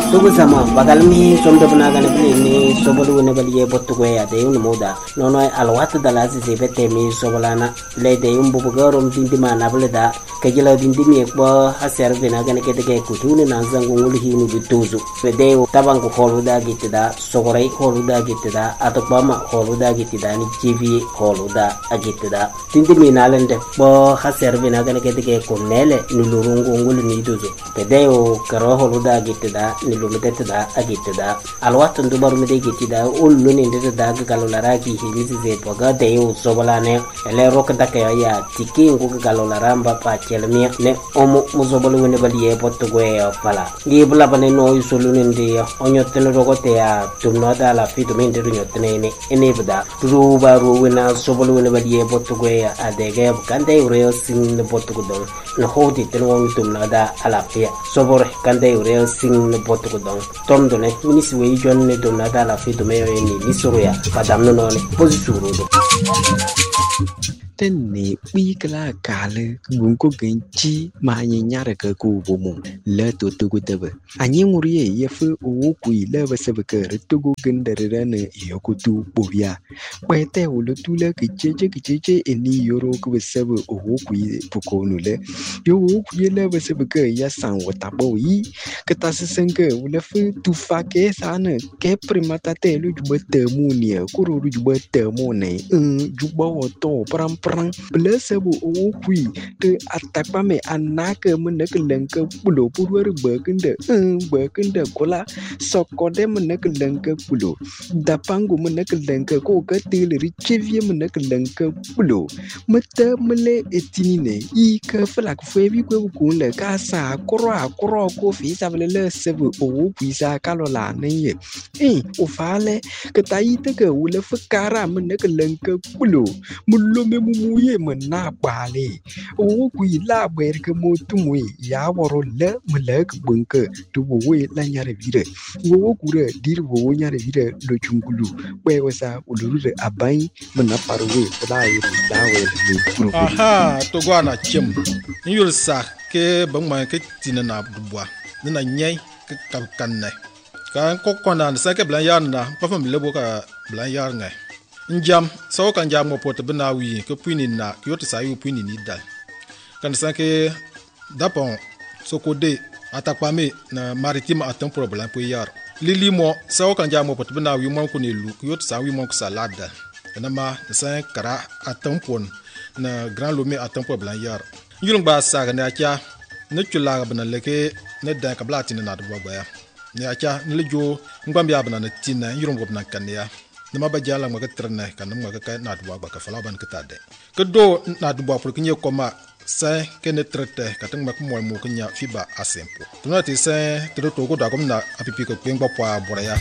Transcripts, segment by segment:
Tugu sama bagalmi somdo banagan ni sobolu ne baliye bottu go ya de un moda nono alwat dala si bete mi sobolana le de un bubu garom dindima na bulda kajila dindimi ko haser banagan ke de kutune na zangu ngul hinu bituzu de tabang ko holuda gitida sogorai holuda gitida atopama holuda gitida ni jivi holuda agitida dindimi na lende bo haser banagan ke de ko nele nulurungu ngul ni duzu de o karo holuda gitida lumedetda agitda alwat ndubar mede gitida ullu ni ndeda galolara ki hilizi ze poga de u sobalane ele rok dakaya ya tiki ngu galolara mba pa chelmia ne omo muzobolu ne baliye potgo e pala ngi bula bane no yusulu ndi onyotene rogote ya tumno dala fitu mende nyotene ne enebda ruba ruwina sobolu ne baliye potgo ya adege kande ureo sin potgo do no hodi tenwo tumno da alafia sobor kande ureo sin potgo don tom done minisi we jonne do nada la fi do me ni misoroya padam no ne posituro do tenne wikla kale gunko genchi ma nyara ka ku bomo le to tugu tebe anyi nguriye yefu o ku ile basebe ka tugu gendere ne yokutu bobia kwete ulu tule kicheche eni yoro ku basebe o ku pukonu le yo ku ile basebe ka ya san wata boyi kata sesenke ule fu tu fake sana ke primata te lu jubete munia kuru jubete mone jubo to pram Blessable o qui the atakame anaka munakanka pulo purwer burkinde kola sokode munakanka pulo dapangu munakanka ko katil richevie munakanka pulo mata mele etinine I ka flak febi ko kunle kasa kro ko fi sabele sebe o pisa kalola ne o fale kataite ka wule fakara munakanka pulo mulome muye mena bale o ku ila ber ke motumwe ya woro le mlek bunke to we la nyare vire wo ku re dir wo nyare vire lo chungulu we wasa uluru abai mena parwe la we ni aha to gwana chem yul sa ke bangma ke tinana dubwa na nyai ke kanne kan ko kona sa ke blan yarna pa fam lebo ka blan yarnga njam so kan jam mo pot bina wi ko puini na yo to sayu puini ni dal kan sanke dapon so ko de atakpa me na maritime atom problem po yar lili mo so kan jam mo pot bina wi mo ko ne lu yo to sayu mo ko salada na ma san kara atom pon na grand lome atom problem yar yulung ba sa ga acha ne chula bana leke ne da ka blati na do ba ya ne acha ne lejo ngam ya bana na tina yulung bobna kan ya nama bajala ngaka trene kan ngaka ka na duwa ba ka fala ban ka de ke do na duwa pour kinye koma sa ke ne trete ka tang mak mo mo kenya fiba asempo tuna ti sa to to ko da kom na apipi ko ngba pa boraya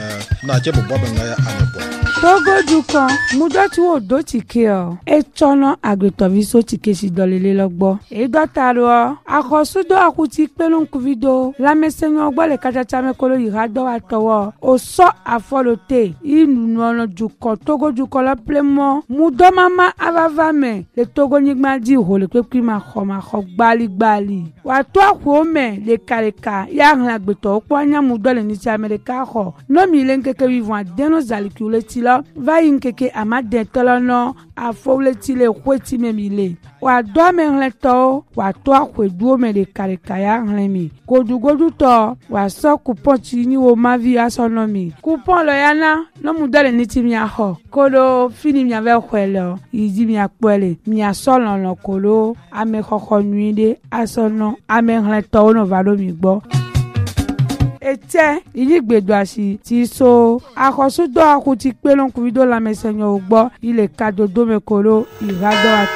na che bo ba ngaya anepo togo dukan mudati wo do tike o e chono agritoviso tike si dolele logbo e dotaro akosudo akuti pelon kuvido la mesenyo gbo le kachacha me kolo irado atowo o so afolote inu ono dukan togo dukan la plemo mudo mama avavame le togo nigma di ho le pepi ma kho gbali wa to akwo me le kareka ya ran agbeto po anya mudo le ni ti america ho no mi le nkeke vivant deno zalikule va inkeke amade tolono afowletile kweti memile wa do menleto wa to akweduo me de karikaya nlemi godugodu to wa so coupon ti ni wo mavi asonomi coupon lo yana no mudale ni ti mi aho kolo fini mi ave kwelo idi mi apele mi asolon lo kolo ame kokko nuide asono ame nleto no valo mi gbo ete iligbedo asi ti so akosudo akuti pelon kuvido la mesenyo ugbo ile kadodo mekolo irado